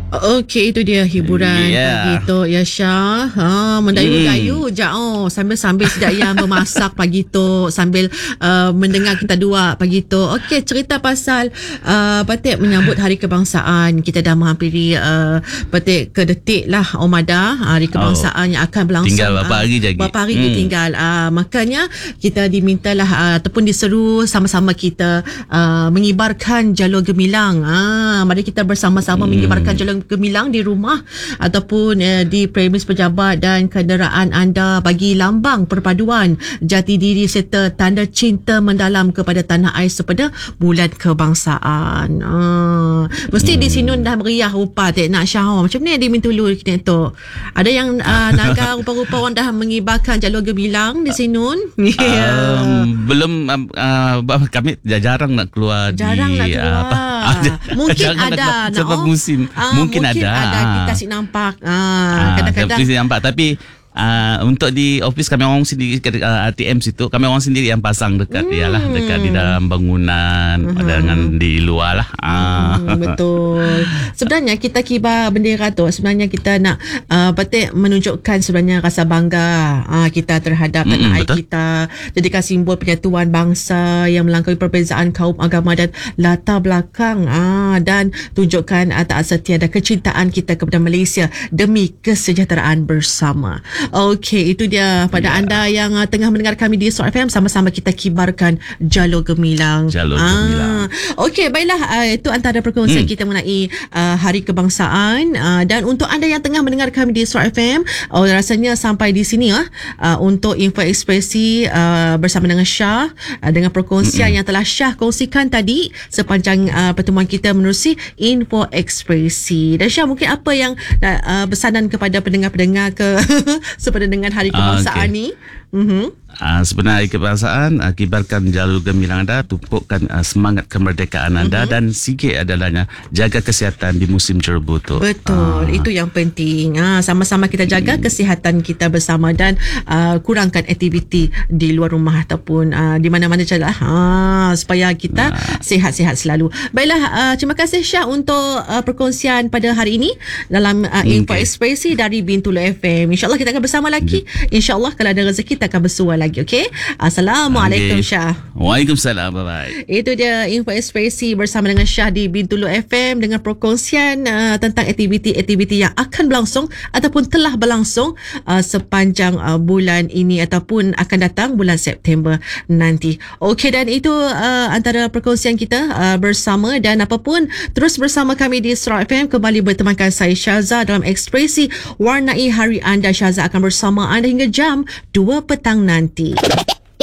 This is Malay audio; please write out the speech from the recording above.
Okey, itu dia hiburan pagi tu ya Syah. Mendayu-dayu je sambil-sambil sedaya memasak pagi tu, sambil mendengar kita dua pagi tu. Okey, cerita pasal Patik menyambut Hari Kebangsaan. Kita dah menghampiri Patik ke detik lah Omada, Hari Kebangsaan yang akan berlangsung. Tinggal berapa hari lagi? Berapa hari tinggal. Makanya kita dimintalah ataupun diseru sama-sama kita mengibarkan jalur gemilang. Mari kita bersama-sama mengibarkan jalur gemilang di rumah ataupun di premis pejabat dan kenderaan anda bagi lambang perpaduan jati diri serta tanda cinta mendalam kepada tanah air sepada bulan kebangsaan. Mesti di sini dah meriah rupa nak Syah. Macam ni di Mintulu kita tu. Ada yang naga rupa-rupa orang dah mengibarkan jalur gemilang di sini. Belum kami jarang nak keluar jarang nak keluar. Mungkin ada sebab musim. Mungkin ada kita kasih nampak kadang-kadang kasih nampak, tapi untuk di office kami orang sendiri, ATM situ kami orang sendiri yang pasang dekat dekat di dalam bangunan, dengan di luar lah. Betul. Sebenarnya kita kibar bendera tu, sebenarnya kita nak Patik menunjukkan sebenarnya rasa bangga kita terhadap tanah air kita, jadikan simbol penyatuan bangsa yang melangkaui perbezaan kaum, agama dan latar belakang, dan tunjukkan tak setia dan kecintaan kita kepada Malaysia demi kesejahteraan bersama. Okey, itu dia pada anda yang tengah mendengar kami di Suara FM, sama-sama kita kibarkan jalur gemilang. Gemilang. Okey, baiklah, itu antara perkongsian kita mengenai Hari Kebangsaan, dan untuk anda yang tengah mendengar kami di Suara FM, rasanya sampai di sini untuk info ekspresi bersama dengan Syah, dengan perkongsian yang telah Syah kongsikan tadi sepanjang pertemuan kita menerusi info ekspresi. Dan Syah, mungkin apa yang pesanan kepada pendengar-pendengar sepada dengan Hari Kebangsaan ni? Sebenarnya Hari Kebangsaan, kibarkan jalur gemilang anda, tumpukan semangat kemerdekaan anda, dan sikit adalahnya jaga kesihatan di musim cerbu tu. Betul, itu yang penting. Sama-sama kita jaga kesihatan kita bersama dan kurangkan aktiviti di luar rumah ataupun di mana-mana sajalah, supaya kita sihat-sihat selalu. Baiklah, terima kasih Syah untuk perkongsian pada hari ini dalam info ekspresi dari Bintulu FM. InsyaAllah kita akan bersama lagi. InsyaAllah kalau ada rezeki kita akan bersua lagi. Okey. Assalamualaikum Syah. Waalaikumsalam. Bye-bye. Itu dia info ekspresi bersama dengan Syah di Bintulu FM dengan perkongsian tentang aktiviti-aktiviti yang akan berlangsung ataupun telah berlangsung sepanjang bulan ini ataupun akan datang bulan September nanti. Okey, dan itu antara perkongsian kita bersama, dan apapun terus bersama kami di Suara FM, kembali bertemankan saya Syaza dalam ekspresi warnai hari anda. Syaza akan bersama anda hingga jam 2 petang nanti.